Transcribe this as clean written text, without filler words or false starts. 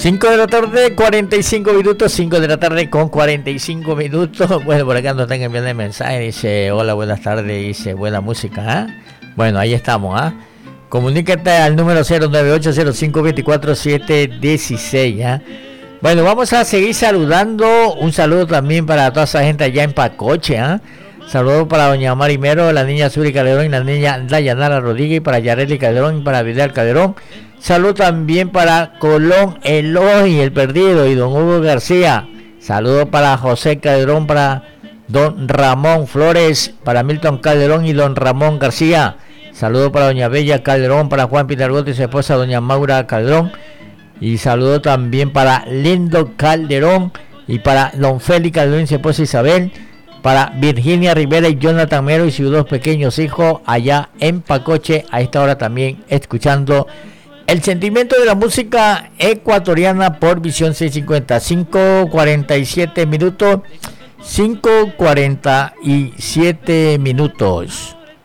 5 de la tarde, 45 minutos, 5 de la tarde con 45 minutos. Bueno, por acá nos están enviando el mensaje, dice, hola, buenas tardes, dice, buena música, Bueno, ahí estamos, Comunícate al número 09805247716, Bueno, vamos a seguir saludando. Un saludo también para toda esa gente allá en Pacoche, Saludos para doña Marimero, la niña Suri Calderón y la niña Dayanara Rodríguez, para Yareli Calderón y para Vidal Calderón. Saludos también para Colón Eloy, el perdido, y don Hugo García. Saludos para José Calderón, para don Ramón Flores, para Milton Calderón y don Ramón García. Saludos para doña Bella Calderón, para Juan Pitargote y su esposa doña Maura Calderón. Y saludos también para Lindo Calderón y para don Félix Calderón y su esposa Isabel. Para Virginia Rivera y Jonathan Mero y sus dos pequeños hijos allá en Pacoche, a esta hora también escuchando el sentimiento de la música ecuatoriana por Visión 650. 5:47 minutos. 5:47 minutos.